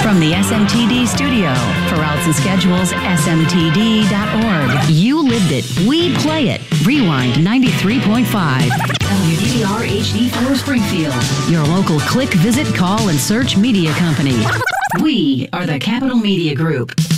From the SMTD studio, for routes and schedules, smtd.org. You lived it. We play it. Rewind 93.5. WDR HD4 Springfield. Your local click, visit, call, and search media company. We are the Capital Media Group.